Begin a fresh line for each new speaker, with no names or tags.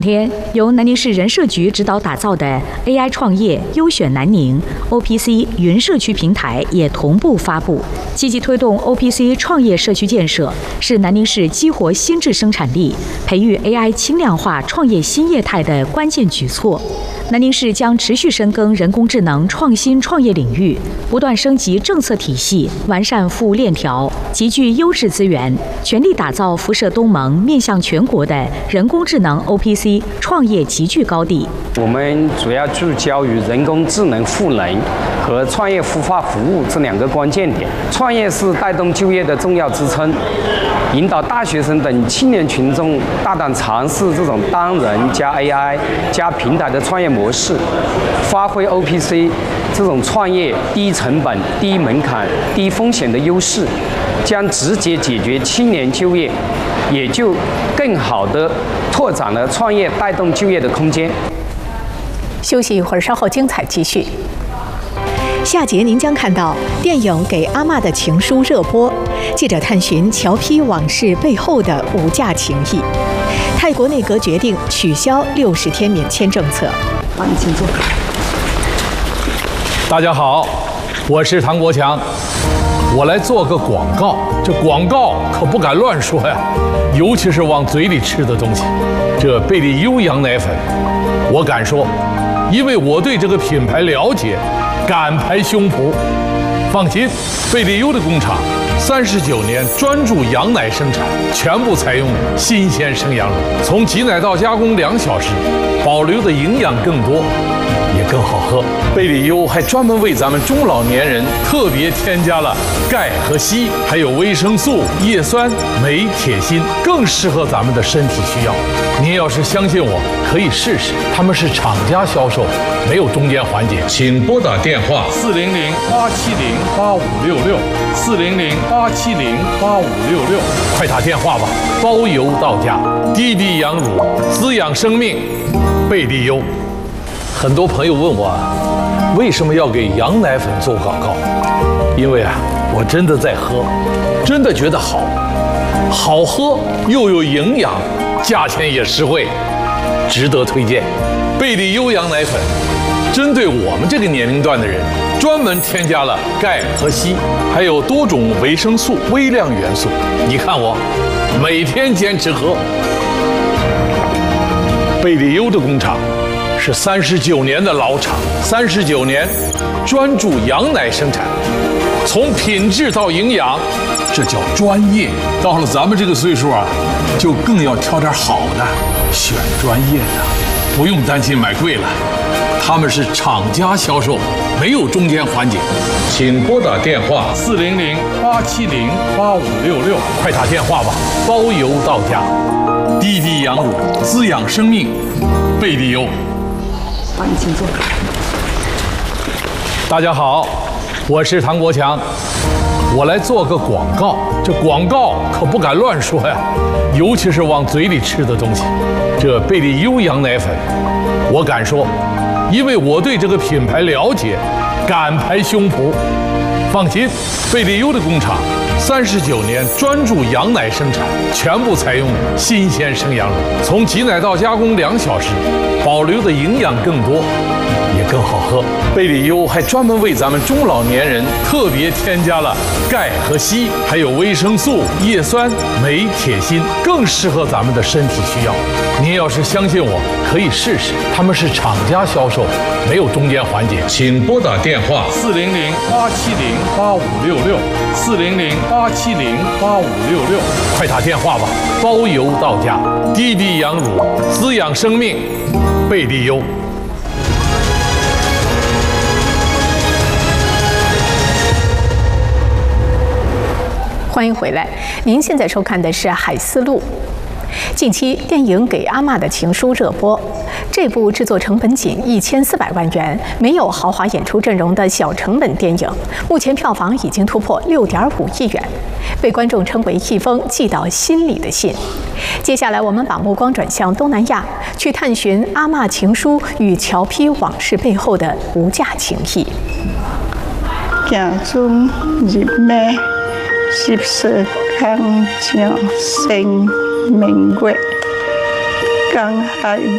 天，由南宁市人社局指导打造的 AI 创业优选南宁 OPC 云社区平台也同步发布，积极推动 OPC 创业社区建设，是南宁市激活新质生产力、培育 AI 轻量化创业新业态的关键举措。南宁市将持续深耕人工智能创新创业领域，不断升级政策体系，完善服务链条，集聚优质资源，全力打造辐射东盟面向全国的人工智能 OPC 创业集聚高地。
我们主要聚焦于人工智能赋能和创业孵化服务这两个关键点。创业是带动就业的重要支撑，引导大学生等青年群众大胆尝试这种单人加 AI 加平台的创业模式，发挥 OPC 这种创业低成本、低门槛、低风险的优势，将直接解决青年就业，也就更好地拓展了创业带动就业的空间。
休息一会儿，稍后精彩继续。下节您将看到电影《给阿嬷的情书》热播，记者探寻侨批往事背后的无价情谊。泰国内阁决定取消60天免签政策。
好，你请坐。
大家好，我是唐国强，我来做个广告。这广告可不敢乱说呀，尤其是往嘴里吃的东西。这贝利优羊奶粉，我敢说，因为我对这个品牌了解，敢拍胸脯。放心，贝利优的工厂39年专注羊奶生产，全部采用新鲜生羊乳，从挤奶到加工2小时，保留的营养更多，也更好喝。贝利优还专门为咱们中老年人特别添加了钙和硒，还有维生素、叶酸、镁、铁、锌，更适合咱们的身体需要。您要是相信我，可以试试。他们是厂家销售，没有中间环节。请拨打电话400-870-8566，400-870-8566，快打电话吧，包邮到家。滴滴羊乳，滋养生命，贝利优。很多朋友问我，为什么要给羊奶粉做广告？因为我真的在喝，真的觉得好，好喝又有营养，价钱也实惠，值得推荐。贝利优羊奶粉针对我们这个年龄段的人，专门添加了钙和硒，还有多种维生素、微量元素。你看我每天坚持喝。贝利优的工厂是39年的老厂，39年专注羊奶生产，从品质到营养，这叫专业。到了咱们这个岁数就更要挑点好的，选专业的，不用担心买贵了。他们是厂家销售，没有中间环节。请拨打电话400-870-8566，快打电话吧，包邮到家。滴滴羊乳，滋养生命，贝利优。
好，你请坐。
大家好，我是唐国强，我来做个广告。这广告可不敢乱说呀，尤其是往嘴里吃的东西。这贝利优羊奶粉，我敢说，因为我对这个品牌了解，敢拍胸脯。放心，贝利优的工厂39年专注羊奶生产，全部采用新鲜生羊乳，从挤奶到加工2小时，保留的营养更多，也更好喝。贝利优还专门为咱们中老年人特别添加了钙和硒，还有维生素、叶酸、镁、铁、锌，更适合咱们的身体需要。您要是相信我，可以试试。他们是厂家销售，没有中间环节。请拨打电话400-870-8566，400-870-8566，快打电话吧，包邮到家。滴滴羊乳，滋养生命，贝利优。
欢迎回来，您现在收看的是《海丝路》。近期电影《给阿嬷的情书》热播，这部制作成本仅1400万元、没有豪华演出阵容的小成本电影，目前票房已经突破6.5亿元，被观众称为一封寄到心里的信。接下来，我们把目光转向东南亚，去探寻阿嬷情书与侨批往事背后的无价情谊。
行中入咩？涉世铿锵聲明月，更係